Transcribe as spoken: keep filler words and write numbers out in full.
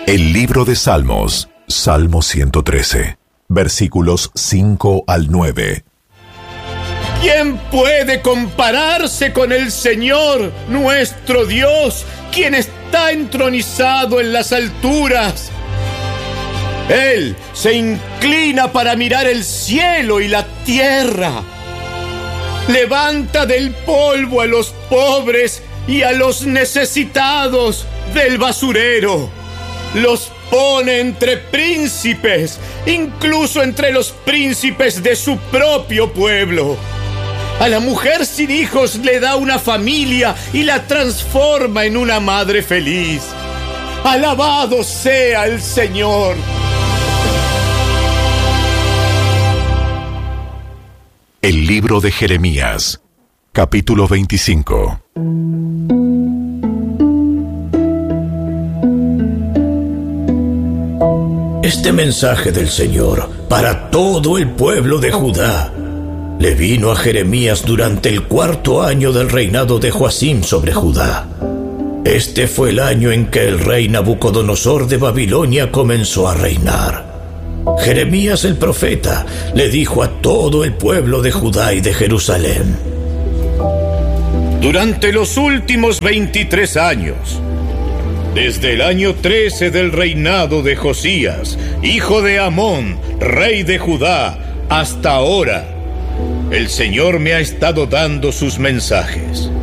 El libro de Salmos, Salmo ciento trece, versículos cinco al nueve. ¿Quién puede compararse con el Señor, nuestro Dios, quien está entronizado en las alturas? Él se inclina para mirar el cielo y la tierra. Levanta del polvo a los pobres y a los necesitados del basurero. Los pone entre príncipes, incluso entre los príncipes de su propio pueblo. A la mujer sin hijos le da una familia y la transforma en una madre feliz. Alabado sea el Señor. El libro de Jeremías, capítulo veinticinco. Este mensaje del Señor para todo el pueblo de Judá le vino a Jeremías durante el cuarto año del reinado de Joacim sobre Judá. Este fue el año en que el rey Nabucodonosor de Babilonia comenzó a reinar. Jeremías el profeta le dijo a todo el pueblo de Judá y de Jerusalén: Durante los últimos veintitrés años, desde el año trece del reinado de Josías, hijo de Amón, rey de Judá, hasta ahora, el Señor me ha estado dando sus mensajes.